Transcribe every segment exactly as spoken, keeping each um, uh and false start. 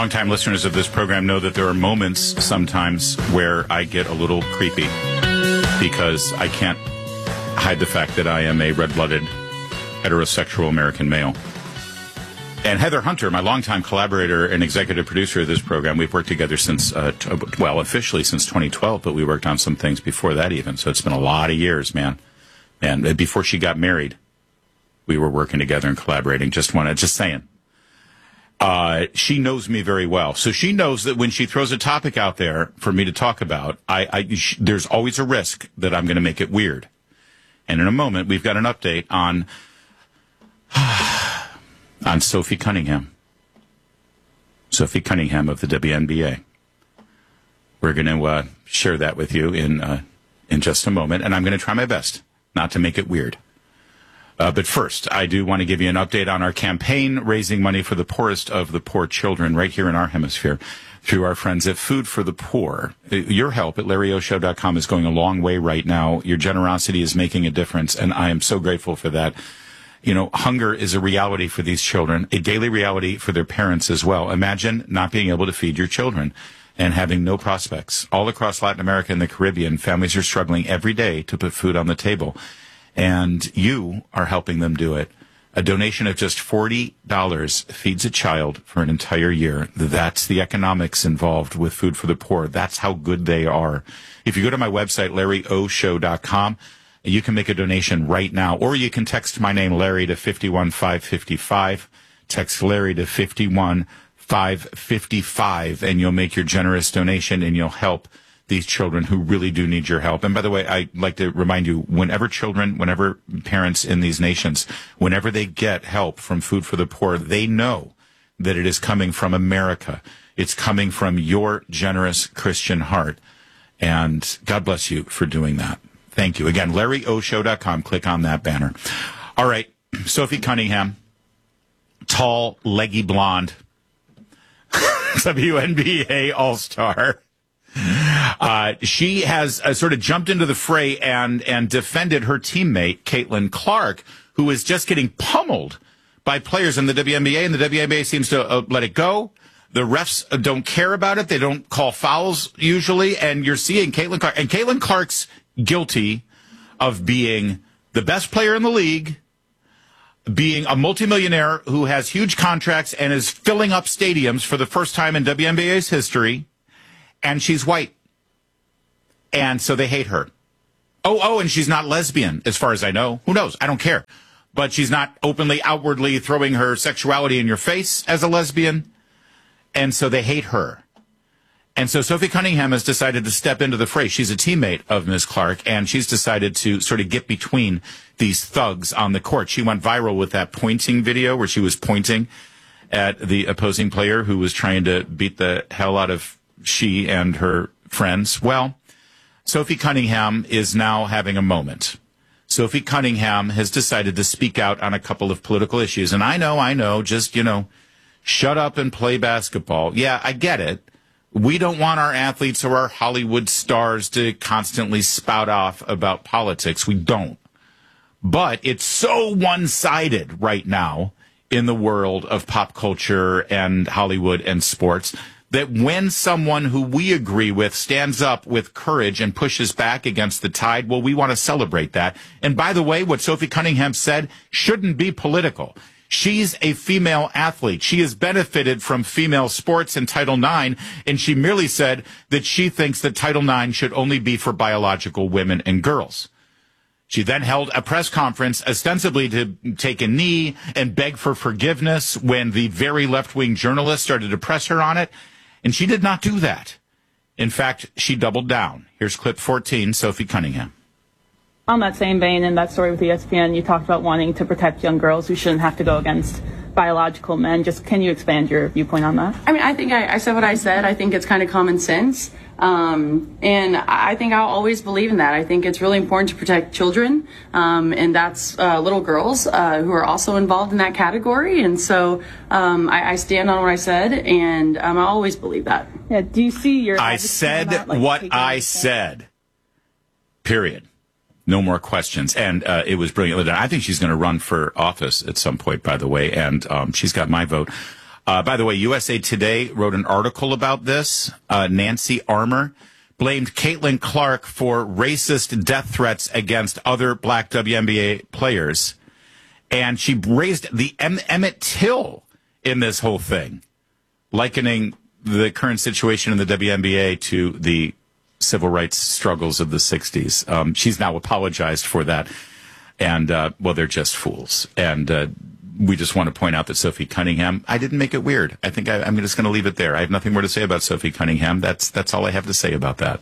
longtime listeners of this program know that there are moments sometimes where I get a little creepy because I can't hide the fact that I am a red-blooded heterosexual American male. And Heather Hunter, my longtime collaborator and executive producer of this program, we've worked together since, uh, t- well, officially since twenty twelve, but we worked on some things before that even. So it's been a lot of years, man. And before she got married, we were working together and collaborating. Just want to, just saying. Uh, she knows me very well. So she knows that when she throws a topic out there for me to talk about, I, I sh- there's always a risk that I'm going to make it weird. And in a moment, we've got an update on on Sophie Cunningham. Sophie Cunningham of the W N B A. We're going to uh, share that with you in uh, in just a moment, and I'm going to try my best not to make it weird. Uh, but first, I do want to give you an update on our campaign raising money for the poorest of the poor children right here in our hemisphere through our friends at Food for the Poor. Your help at Larry O Show dot com is going a long way right now. Your generosity is making a difference, and I am so grateful for that. You know, hunger is a reality for these children, a daily reality for their parents as well. Imagine not being able to feed your children and having no prospects. All across Latin America and the Caribbean, families are struggling every day to put food on the table. And you are helping them do it. A donation of just forty dollars feeds a child for an entire year. That's the economics involved with Food for the Poor. That's how good they are. If you go to my website, Larry O Show dot com, you can make a donation right now. Or you can text my name, Larry, to five one five five five. Text Larry to five one five five five, and you'll make your generous donation, and you'll help these children who really do need your help. And by the way, I'd like to remind you, whenever children, whenever parents in these nations, whenever they get help from Food for the Poor, they know that it is coming from America. It's coming from your generous Christian heart. And God bless you for doing that. Thank you. Again, Larry O Show dot com. Click on that banner. All right. Sophie Cunningham, tall, leggy blonde, W N B A All-Star. Uh, she has uh, sort of jumped into the fray and, and defended her teammate, Caitlin Clark, who is just getting pummeled by players in the W N B A, and the W N B A seems to uh, let it go. The refs uh, don't care about it. They don't call fouls usually, and you're seeing Caitlin Clark. And Caitlin Clark's guilty of being the best player in the league, being a multimillionaire who has huge contracts and is filling up stadiums for the first time in W N B A's history. And she's white. And so they hate her. Oh, oh, and she's not lesbian, as far as I know. Who knows? I don't care. But she's not openly, outwardly throwing her sexuality in your face as a lesbian. And so they hate her. And so Sophie Cunningham has decided to step into the fray. She's a teammate of Miz Clark, and she's decided to sort of get between these thugs on the court. She went viral with that pointing video where she was pointing at the opposing player who was trying to beat the hell out of she and her friends. Well, Sophie Cunningham is now having a moment. Sophie Cunningham has decided to speak out on a couple of political issues. And I know, I know, just, you know, shut up and play basketball. Yeah, I get it. We don't want our athletes or our Hollywood stars to constantly spout off about politics. We don't. But it's so one-sided right now in the world of pop culture and Hollywood and sports that when someone who we agree with stands up with courage and pushes back against the tide, well, we want to celebrate that. And by the way, what Sophie Cunningham said shouldn't be political. She's a female athlete. She has benefited from female sports and Title nine, and she merely said that she thinks that Title nine should only be for biological women and girls. She then held a press conference ostensibly to take a knee and beg for forgiveness when the very left-wing journalists started to press her on it. And she did not do that. In fact, she doubled down. Here's clip fourteen, Sophie Cunningham. On that same vein, in that story with E S P N, you talked about wanting to protect young girls who shouldn't have to go against biological men. Just can you expand your viewpoint on that? I mean, I think I, I said what I said. I think it's kind of common sense. Um, and I think I'll always believe in that. I think it's really important to protect children. Um, and that's uh, little girls uh, who are also involved in that category. And so um, I, I stand on what I said, and um, I always believe that. Yeah. Do you see your... I said that, like, what I said. Period. No more questions. And uh, it was brilliant. I think she's going to run for office at some point, by the way, and um, she's got my vote. Uh, by the way, U S A Today wrote an article about this. Uh, Nancy Armour blamed Caitlin Clark for racist death threats against other black W N B A players. And she raised the em- Emmett Till in this whole thing, likening the current situation in the W N B A to the civil rights struggles of the sixties. Um, she's now apologized for that. And, uh, well, they're just fools. And, uh, we just want to point out that Sophie Cunningham, I didn't make it weird. I think I, I'm just going to leave it there. I have nothing more to say about Sophie Cunningham. That's that's all I have to say about that.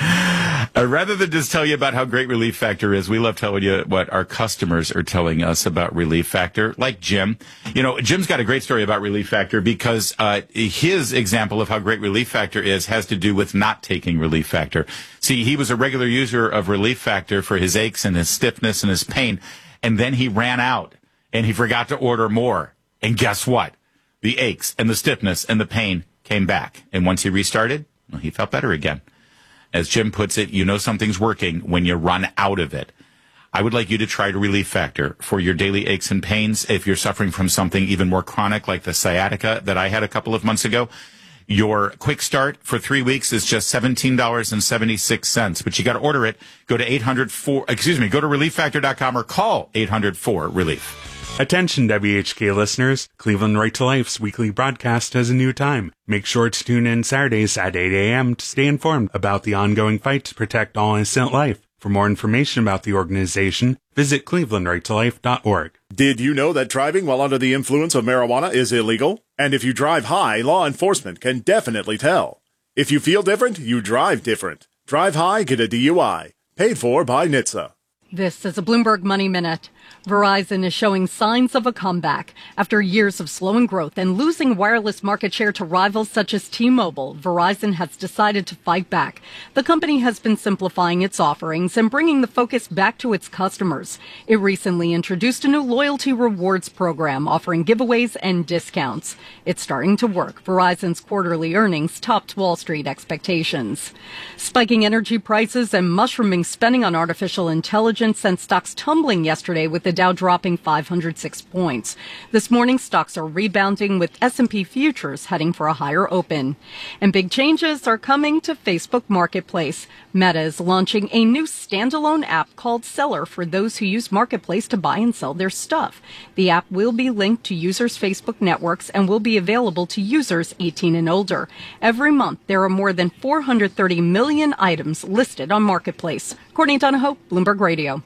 Uh, rather than just tell you about how great Relief Factor is, we love telling you what our customers are telling us about Relief Factor, like Jim. You know, Jim's got a great story about Relief Factor because uh, his example of how great Relief Factor is has to do with not taking Relief Factor. See, he was a regular user of Relief Factor for his aches and his stiffness and his pain, and then he ran out. And he forgot to order more. And guess what? The aches and the stiffness and the pain came back. And once he restarted, well, he felt better again. As Jim puts it, you know something's working when you run out of it. I would like you to try Relief Factor for your daily aches and pains. If you're suffering from something even more chronic like the sciatica that I had a couple of months ago, your quick start for three weeks is just seventeen dollars and seventy-six cents. But you got to order it. Go to eight hundred four, excuse me, go to relief factor dot com or call eight hundred four relief. Attention W H K listeners, Cleveland Right to Life's weekly broadcast has a new time. Make sure to tune in Saturdays at eight a.m. to stay informed about the ongoing fight to protect all innocent life. For more information about the organization, visit cleveland right to life dot org. Did you know that driving while under the influence of marijuana is illegal? And if you drive high, law enforcement can definitely tell. If you feel different, you drive different. Drive high, get a D U I. Paid for by N H T S A. This is a Bloomberg Money Minute. Verizon is showing signs of a comeback. After years of slowing growth and losing wireless market share to rivals such as T-Mobile, Verizon has decided to fight back. The company has been simplifying its offerings and bringing the focus back to its customers. It recently introduced a new loyalty rewards program offering giveaways and discounts. It's starting to work. Verizon's quarterly earnings topped Wall Street expectations. Spiking energy prices and mushrooming spending on artificial intelligence sent stocks tumbling yesterday with the Dow dropping five hundred six points. This morning, stocks are rebounding with S and P futures heading for a higher open. And big changes are coming to Facebook Marketplace. Meta is launching a new standalone app called Seller for those who use Marketplace to buy and sell their stuff. The app will be linked to users' Facebook networks and will be available to users eighteen and older. Every month, there are more than four hundred thirty million items listed on Marketplace. Courtney Donahoe, Bloomberg Radio.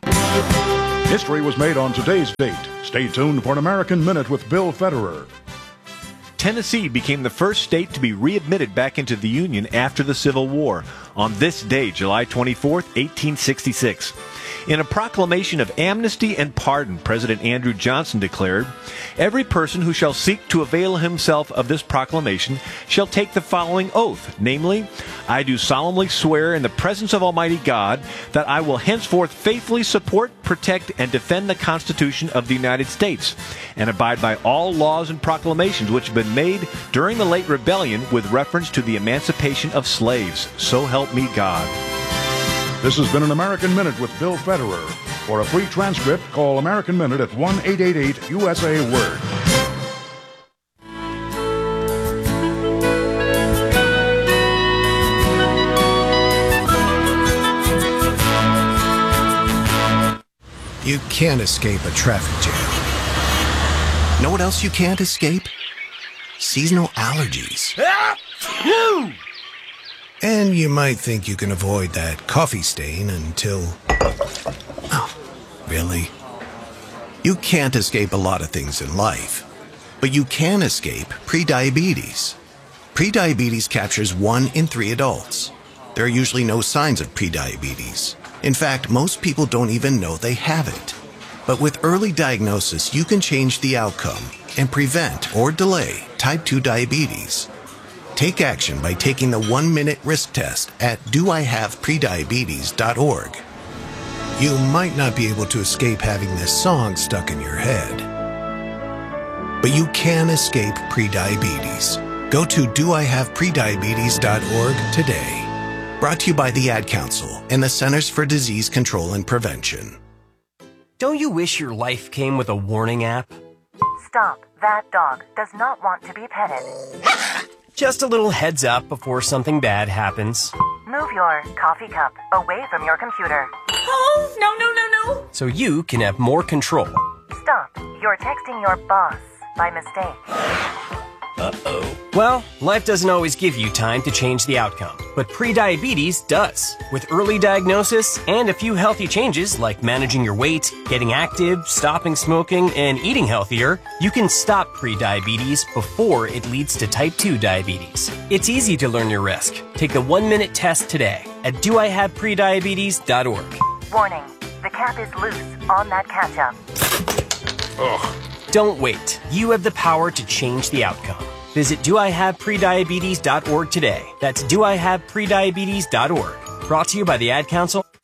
History was made on today's date. Stay tuned for an American Minute with Bill Federer. Tennessee became the first state to be readmitted back into the Union after the Civil War on this day, July twenty-fourth, eighteen sixty-six. In a proclamation of amnesty and pardon, President Andrew Johnson declared, "Every person who shall seek to avail himself of this proclamation shall take the following oath, namely, I do solemnly swear in the presence of Almighty God that I will henceforth faithfully support, protect, and defend the Constitution of the United States, and abide by all laws and proclamations which have been made during the late rebellion with reference to the emancipation of slaves. So help me God." This has been an American Minute with Bill Federer. For a free transcript, call American Minute at one eight eight eight U S A Word. You can't escape a traffic jam. Know what else you can't escape? Seasonal allergies. And you might think you can avoid that coffee stain until... Oh, really? You can't escape a lot of things in life, but you can escape prediabetes. Prediabetes captures one in three adults. There are usually no signs of prediabetes. In fact, most people don't even know they have it. But with early diagnosis, you can change the outcome and prevent or delay type two diabetes. Take action by taking the one-minute risk test at do I have prediabetes dot org. You might not be able to escape having this song stuck in your head, but you can escape prediabetes. Go to do I have prediabetes dot org today. Brought to you by the Ad Council and the Centers for Disease Control and Prevention. Don't you wish your life came with a warning app? Stop. That dog does not want to be petted. Just a little heads up before something bad happens. Move your coffee cup away from your computer. Oh, no, no, no, no. So you can have more control. Stop. You're texting your boss by mistake. Uh-oh. Well, life doesn't always give you time to change the outcome, but prediabetes does. With early diagnosis and a few healthy changes like managing your weight, getting active, stopping smoking, and eating healthier, you can stop prediabetes before it leads to type two diabetes. It's easy to learn your risk. Take the one-minute test today at do I have prediabetes dot org. Warning, the cap is loose on that ketchup. Ugh. Don't wait. You have the power to change the outcome. Visit do I have prediabetes dot org today. That's do I have prediabetes dot org. Brought to you by the Ad Council.